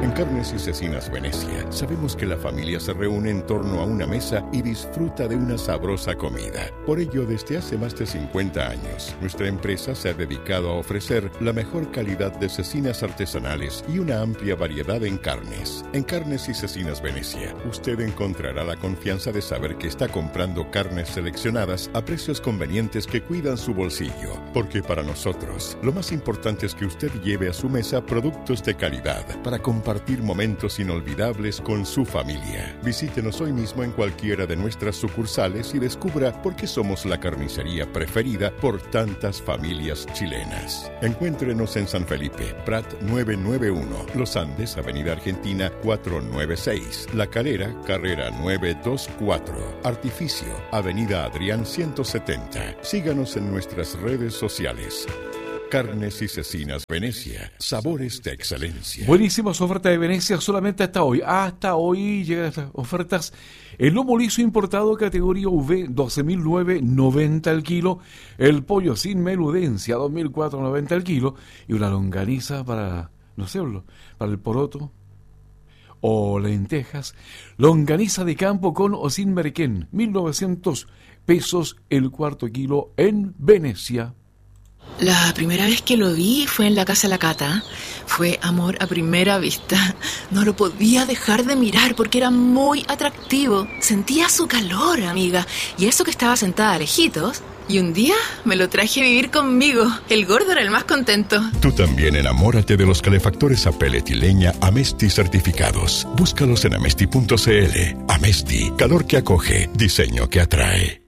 En Carnes y Cecinas Venecia, sabemos que la familia se reúne en torno a una mesa y disfruta de una sabrosa comida. Por ello, desde hace más de 50 años, nuestra empresa se ha dedicado a ofrecer la mejor calidad de cecinas artesanales y una amplia variedad en carnes. En Carnes y Cecinas Venecia, usted encontrará la confianza de saber que está comprando carnes seleccionadas a precios convenientes que cuidan su bolsillo. Porque para nosotros, lo más importante es que usted lleve a su mesa productos de calidad para compartir momentos inolvidables con su familia. Visítenos hoy mismo en cualquiera de nuestras sucursales y descubra por qué somos la carnicería preferida por tantas familias chilenas. Encuéntrenos en San Felipe, Prat 991, Los Andes, Avenida Argentina 496, La Calera, Carrera 924, Artificio, Avenida Adrián 170. Síganos en nuestras redes sociales. Carnes y Cecinas Venecia, sabores de excelencia. Buenísimas ofertas de Venecia solamente hasta hoy. Hasta hoy llegan estas ofertas. El lomo liso importado categoría V, 12.990 el kilo. El pollo sin menudencia, 2.490 el kilo. Y una longaniza para el poroto o lentejas. Longaniza de campo con o sin merquén, 1.900 pesos el cuarto kilo en Venecia. La primera vez que lo vi fue en la casa de la Cata. Fue amor a primera vista. No lo podía dejar de mirar porque era muy atractivo. Sentía su calor, amiga. Y eso que estaba sentada lejitos. Y un día me lo traje a vivir conmigo. El gordo era el más contento. Tú también enamórate de los calefactores a pellet y leña Amesti certificados. Búscalos en amesti.cl. Amesti, calor que acoge, diseño que atrae.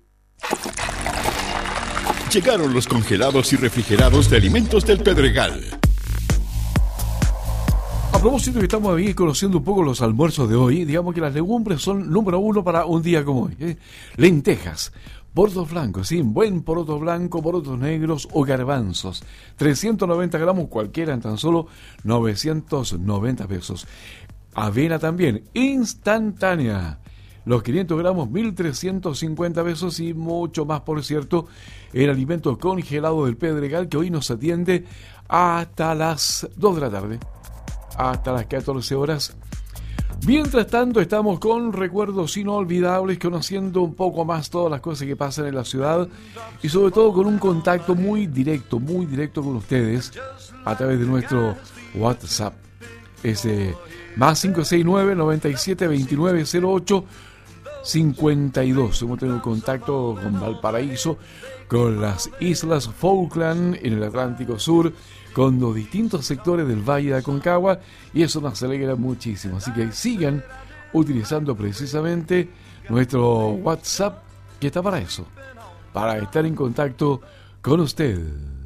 Llegaron los congelados y refrigerados de Alimentos del Pedregal. A propósito que estamos ahí conociendo un poco los almuerzos de hoy, digamos que las legumbres son número uno para un día como hoy. Lentejas, porotos blancos, sí, buen poroto blanco, porotos negros o garbanzos. 390 gramos cualquiera en tan solo 990 pesos. Avena también, instantánea. Los 500 gramos, 1.350 pesos y mucho más, por cierto, el alimento congelado del Pedregal que hoy nos atiende hasta las 2 de la tarde, hasta las 14 horas. Mientras tanto, estamos con recuerdos inolvidables, conociendo un poco más todas las cosas que pasan en la ciudad y sobre todo con un contacto muy directo con ustedes a través de nuestro WhatsApp. Ese más 569 97 29 08 52. Hemos tenido contacto con Valparaíso, con las Islas Falkland en el Atlántico Sur, con los distintos sectores del Valle de Aconcagua, y eso nos alegra muchísimo. Así que sigan utilizando precisamente nuestro WhatsApp, que está para eso, para estar en contacto con usted.